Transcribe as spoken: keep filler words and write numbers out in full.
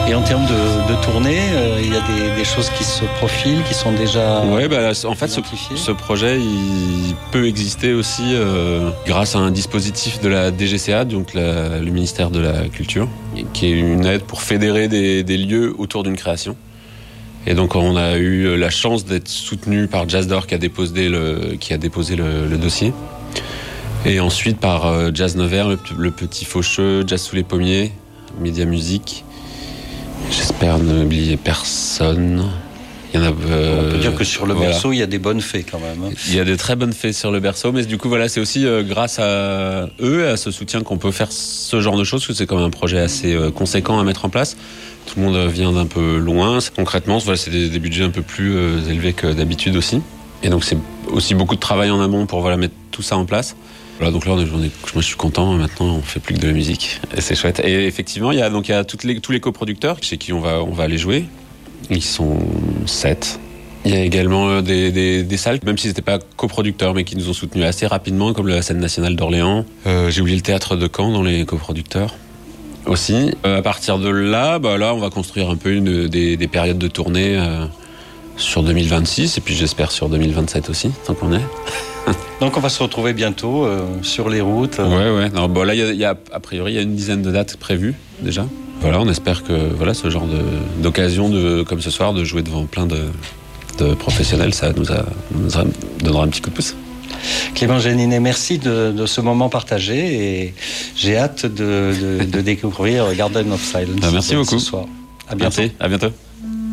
Et en termes de, de tournée, euh, il y a des, des choses qui se profilent, qui sont déjà ouais, bah, en fait, ce, ce projet, il peut exister aussi euh, grâce à un dispositif de la D G C A, donc la, le ministère de la Culture, qui est une aide pour fédérer des, des lieux autour d'une création. Et donc on a eu la chance d'être soutenu par Jazz d'Or qui a déposé le, qui a déposé le, le dossier. Et ensuite par euh, Jazz Nevers, le, le Petit Faucheux, Jazz sous les pommiers, Média Musique. J'espère n'oublier personne. Il y en a, euh, on peut dire que sur le voilà. berceau, il y a des bonnes fées quand même. Hein. Il y a de très bonnes fées sur le berceau, mais du coup voilà, c'est aussi euh, grâce à eux, à ce soutien qu'on peut faire ce genre de choses, parce que c'est quand même un projet assez euh, conséquent à mettre en place. Tout le monde vient d'un peu loin. Concrètement, voilà, c'est des, des budgets un peu plus euh, élevés que d'habitude aussi. Et donc c'est aussi beaucoup de travail en amont pour voilà, mettre tout ça en place. Voilà, donc là, on est, on est, moi je suis content, maintenant on fait plus que de la musique. Et c'est chouette. Et effectivement, il y a, donc, il y a toutes les, tous les coproducteurs chez qui on va, on va aller jouer. Ils sont sept. Il y a également des, des, des salles, même s'ils n'étaient pas coproducteurs, mais qui nous ont soutenus assez rapidement, comme la Scène nationale d'Orléans. Euh, j'ai oublié le théâtre de Caen dans les coproducteurs. Aussi. Euh, à partir de là, bah là, on va construire un peu une, des, des périodes de tournée euh, sur deux mille vingt-six et puis j'espère sur deux mille vingt-sept aussi, tant qu'on est. Donc on va se retrouver bientôt euh, sur les routes. Ouais, ouais. Non, bon, là, il y, y a a priori il y a une dizaine de dates prévues déjà. Voilà, on espère que voilà ce genre de, d'occasion de, comme ce soir, de jouer devant plein de, de professionnels, ça nous, a, nous a, donnera un petit coup de pouce. Clément Géninet, merci de, de ce moment partagé et j'ai hâte de, de, de découvrir Garden of Silence. Ah, merci beaucoup. Ce soir. À bientôt. Merci, à bientôt.